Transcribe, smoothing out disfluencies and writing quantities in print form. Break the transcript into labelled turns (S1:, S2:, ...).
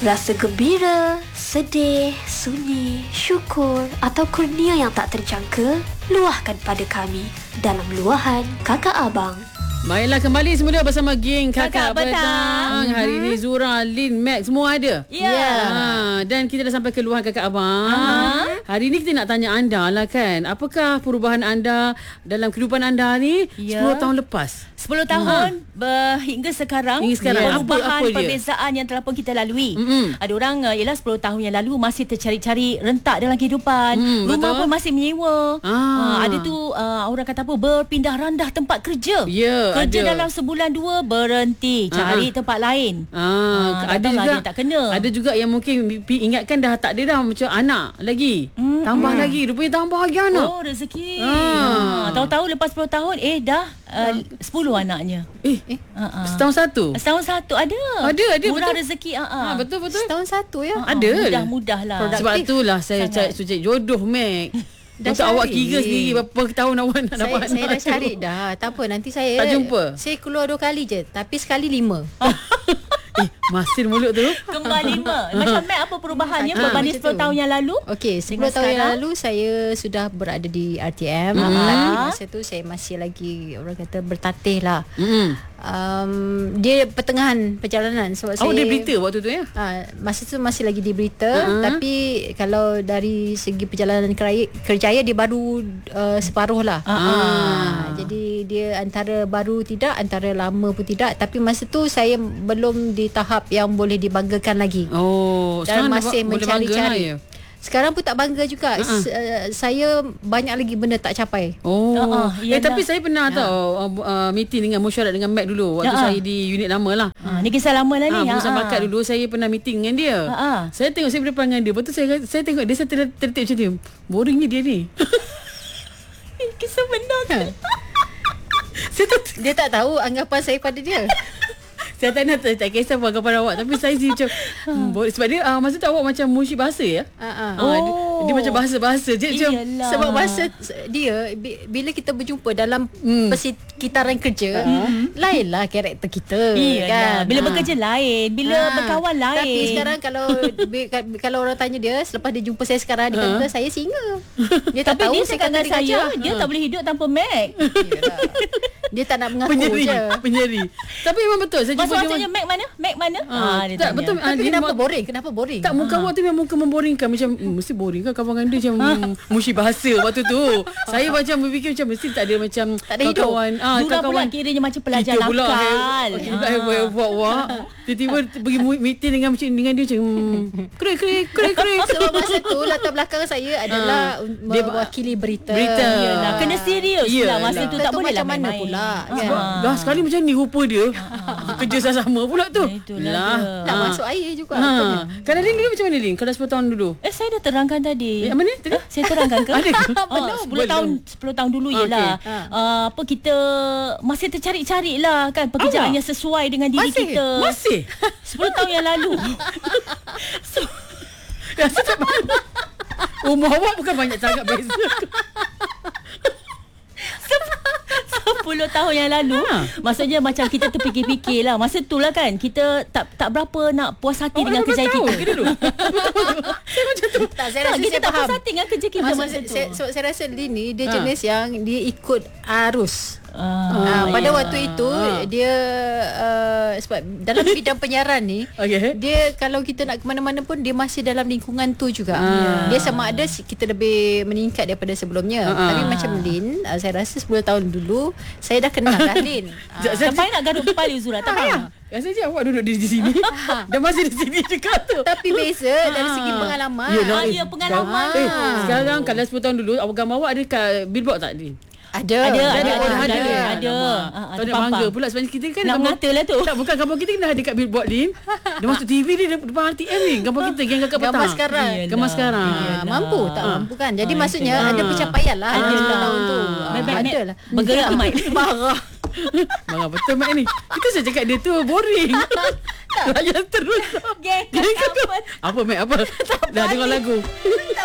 S1: Rasa gembira, sedih, sunyi, syukur atau kurnia yang tak terjangka, luahkan pada kami dalam luahan Kakak Abang.
S2: Baiklah, kembali semula bersama geng Kakak Petang. Hari ini Zura, Lin, Max semua ada. Dan kita dah sampai ke luahan Kakak Abang. Hari ini kita nak tanya anda lah kan, apakah perubahan anda dalam kehidupan anda ni 10 tahun lepas?
S3: 10 tahun hingga sekarang, perubahan,
S2: apa
S3: perbezaan yang telah pun kita lalui. Ada orang ialah 10 tahun yang lalu masih tercari-cari rentak dalam kehidupan, rumah pun masih menyewa. Ada tu orang kata apa, berpindah randah tempat kerja. Kerja dalam sebulan 2 berhenti, cari tempat lain.
S2: Ada juga
S3: tak kena.
S2: Ada juga yang mungkin ingatkan dah tak ada dah macam anak lagi. Tambah lagi, rupanya tambah lagi anak.
S3: Oh, rezeki. Tahu-tahu lepas 10 tahun dah 10 anaknya.
S2: Setahun satu?
S3: Setahun satu ada. Murah
S2: betul.
S3: Rezeki.
S2: Betul.
S4: Setahun satu ya.
S2: Ada.
S3: Mudah lah.
S2: Sebab itulah saya cari jodoh, Mac. Untuk awak kira sendiri berapa tahun awak nak dapat anak.
S4: Saya dah cari dah. Tak apa, nanti saya
S2: tak jumpa.
S4: Saya keluar 2 kali je, tapi sekali 5.
S2: Masin mulut tu.
S3: Kembali 5. Macam Mac, apa perubahannya berbanding 10 tahun yang lalu?
S4: Okey, 10 tahun yang lalu saya sudah berada di RTM. Masa tu saya masih lagi, orang kata, bertatih lah. Dia pertengahan perjalanan. Sebab saya
S2: di berita waktu tu ya?
S4: Masa tu masih lagi di berita. Tapi kalau dari segi perjalanan kerjaya, dia baru separuh lah. Jadi dia antara baru tidak, antara lama pun tidak. Tapi masa tu saya belum di tahap yang boleh dibanggakan lagi. Dan masih mencari-cari. Sekarang pun tak bangga juga. Saya banyak lagi benda tak capai.
S2: Tapi saya pernah tahu meeting dengan mesyuarat dengan Mac dulu waktu saya di unit lama lah.
S3: Ni kisah lama lah ni.
S2: Pengurusan bakat dulu saya pernah meeting dengan dia. Saya tengok, saya berdepan dengan dia. Lepas tu saya tengok dia, saya tertib macam dia. Boringnya dia ni.
S3: Kisah benar kan?
S4: Dia tak tahu anggapan saya pada dia.
S2: Saya tak kisah apa anggapan awak. Tapi saya macam sebab dia masa tu awak macam musyi bahasa ya. Dia macam bahasa-bahasa je.
S4: Sebab bahasa dia, bila kita berjumpa dalam persekitaran kerja, lainlah karakter kita. Kan?
S3: Bila bekerja lain, bila berkawan lain.
S4: Tapi sekarang kalau orang tanya dia, selepas dia jumpa saya sekarang, dia kata saya singa. Dia tak tahu
S3: saya kata dia tak boleh hidup tanpa Mac.
S4: Dia tak nak mengaku
S2: penyeri. Tapi memang betul. Saya jumpa
S3: dia Mac mana? Mac mana?
S2: Dia tak betul.
S4: Tapi kenapa boring?
S2: Tak, muka awak tu memang muka memboringkan. Macam mesti boring kan kawan dia macam musyi bahasa waktu tu. Saya macam berfikir macam mesti tak ada macam
S4: tak ada hidup.
S3: Zura pula kiranya macam pelajar nakal.
S2: Awak tiba-tiba pergi meeting dengan dia macam krik.
S4: Sebab masa tu latar belakang saya adalah mewakili berita.
S3: Kena serius lah masa tu, tak boleh lah
S4: mana pula kan.
S2: Dah sekali macam ni rupa dia. Kerja sama pula tu.
S4: Itulah. Tak masuk air juga.
S2: Kalau Lin dulu macam mana Lin? Kalau 10 tahun dulu?
S3: Saya dah terangkan tadi.
S2: Yang mana tadi?
S3: Saya terangkan ke?
S2: Ada ke?
S3: 10 tahun dulu jelah. Apa kita masih tercari-cari lah kan pekerjaan yang sesuai dengan diri kita.
S2: Masih?
S3: 10 tahun yang lalu.
S2: Umur awak bukan banyak sangat beza.
S3: 10 tahun yang lalu, maksudnya macam kita terfikir-fikir lah. Masa tu lah kan, kita tak berapa nak puas hati dengan kerja kita.
S2: Saya macam tu.
S4: Saya rasa
S3: kita
S4: saya
S3: tak
S4: faham.
S3: puas hati dengan kerja kita masa tu.
S4: Saya rasa Lin ni dia jenis yang dia ikut arus. Pada waktu itu dia sebab dalam bidang penyiaran ni, dia kalau kita nak ke mana-mana pun dia masih dalam lingkungan tu juga. Dia sama ada kita lebih meningkat daripada sebelumnya. Tapi macam Lin, saya rasa 10 tahun dulu saya dah kenal dah Lin.
S3: Tak payah nak gaduh kepala Zura, tak payah.
S2: Rasanya awak duduk di sini dan masih di sini juga tu.
S4: Tapi beza dari segi pengalaman.
S3: Pengalaman.
S2: Sekarang kalau 10 tahun dulu gambar awak ada kat billboard tak Lin?
S3: Ada.
S2: Tak ada bangga pula sebab kita kan
S3: nak mengata lah tu.
S2: Tak, bukan gambar kita dah ada kat billboard Lin. Dia masuk TV ni depan RTM ni. Gambar kita geng Kakak Petang. Gambar sekarang.
S4: Mampu tak mampu kan. Jadi maksudnya ada pencapaian lah 10 tahun tu.
S3: Ada lah. Bergerak Mike.
S2: Marah betul Mak ni. Kita saya cakap dia tu boring. Layan terus.
S3: Geng
S2: Apa Mak apa? Dah dengar lagu.